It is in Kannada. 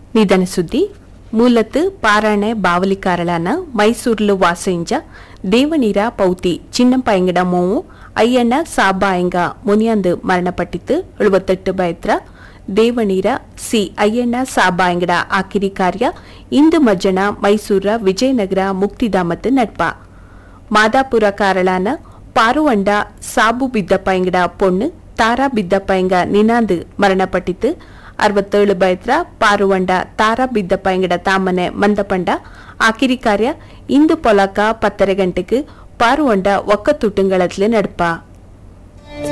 ನಿಧನ ಸುದ್ದಿ ಮೂಲತ್ ಪಾರಾಣೆ ಬಾವಲಿಕಾರಳಾನ ಮೈಸೂರ್ಲು ವಾಸೆಂಜ ದೇವನೀರ ಪೌತಿ ಚಿನ್ನಂಪಾಯಂಗಡ ಮೋವು ಅಯ್ಯಣ್ಣ ಸಾಬಾಯಂಗ ಮುನಿಯಂದು ಮರಣಪಟ್ಟಿತ್ತು 78 ಬಯತ್ರ ದೇವನೀರ ಸಿ ಅಯ್ಯಣ್ಣ ಸಾಬಾಯಂಗಡ ಆಕಿರಿ ಕಾರ್ಯ ಇಂದು ಮಜ್ಜನ ಮೈಸೂರ ವಿಜಯನಗರ ಮುಕ್ತಿಧಾಮತ್ ನಡ್ಪ ಮಾದಾಪುರ ಕಾರಳಾನ ಪಾರುವಂಡ ಸಾಬು ಬಿದ್ದಪ್ಪಯಂಗಡ ಪೊಣ್ಣು ತಾರಾ ಬಿದ್ದಪ್ಪಯಂಗ ನಿನಾಂದು ಮರಣಪಟ್ಟಿತ್ತು 67 ಬಯತ್ರ ಪಾರುವಂಡ ತಾರಾ ಬಿದ್ದಪ್ಪಯಂಗಡ ತಾಮನೆ ಮಂದಪಂಡ ಆಕಿರಿ ಕಾರ್ಯ ಇಂದು ಪೊಲಕ 10 ಗಂಟೆಗೆ ಪಾರುವಂಡ ಒಕ್ಕತುಟ್ಟುಂಗಳತ್ಲೆ ನಡ್ಪ